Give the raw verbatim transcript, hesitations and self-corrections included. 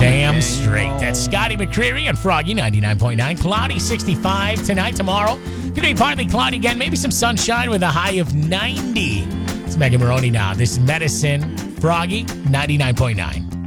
Damn straight. That's Scotty McCreery and Froggy, ninety-nine point nine. Cloudy, sixty-five tonight, tomorrow. Going to be partly cloudy again. Maybe some sunshine with a high of ninety. It's Megan Maroney now. This is Medicine. Froggy, ninety-nine point nine.